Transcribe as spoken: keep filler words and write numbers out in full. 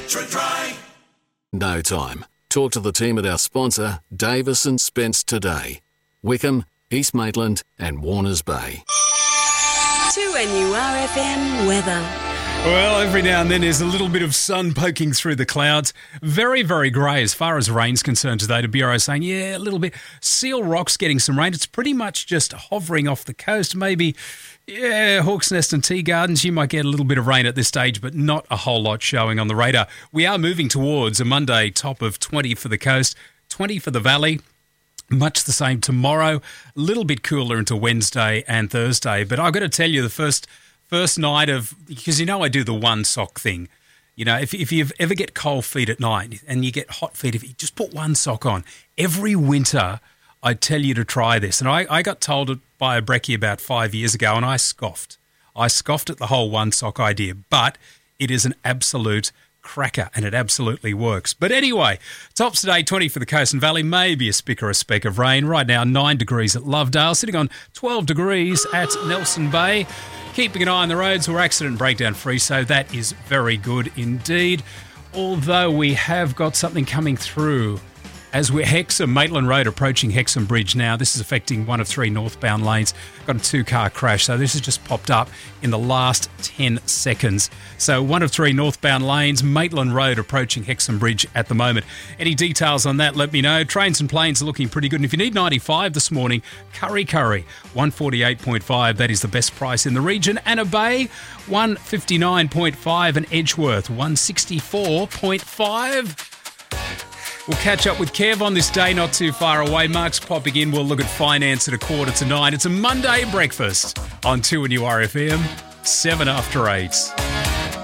Extra dry. No time. Talk to the team at our sponsor, Davis and Spence today. Wickham, East Maitland and Warners Bay. two N U R F M weather. Well, every now and then there's a little bit of sun poking through the clouds. Very, very grey as far as rain's concerned today. The Bureau saying, yeah, a little bit. Seal Rock's getting some rain. It's pretty much just hovering off the coast. Maybe, yeah, Hawk's Nest and Tea Gardens, you might get a little bit of rain at this stage, but not a whole lot showing on the radar. We are moving towards a Monday top of twenty for the coast, twenty for the valley. Much the same tomorrow. A little bit cooler into Wednesday and Thursday. But I've got to tell you, the first... First night of, because you know I do the one sock thing. You know, if if you ever get cold feet at night and you get hot feet, if you just put one sock on. Every winter, I tell you to try this. And I, I got told it by a brekkie about five years ago and I scoffed. I scoffed at the whole one sock idea, but it is an absolute cracker and it absolutely works. But anyway, tops today, twenty for the coast and valley, maybe a spick or a speck of rain. Right now, nine degrees at Lovedale, sitting on twelve degrees at Nelson Bay. Keeping an eye on the roads, we're accident and breakdown free, so that is very good indeed. Although we have got something coming through as we're Hexham, Maitland Road, approaching Hexham Bridge now. This is affecting one of three northbound lanes. Got a two-car crash, so this has just popped up in the last ten seconds. So one of three northbound lanes, Maitland Road, approaching Hexham Bridge at the moment. Any details on that, let me know. Trains and planes are looking pretty good. And if you need ninety-five this morning, Curry Curry, one forty-eight point five. That is the best price in the region. Anna Bay, one fifty-nine point five. And Edgeworth, one sixty-four point five. We'll catch up with Kev on this day not too far away. Mark's popping in. We'll look at finance at a quarter to nine. It's a Monday breakfast on two N U R F M, seven after eight.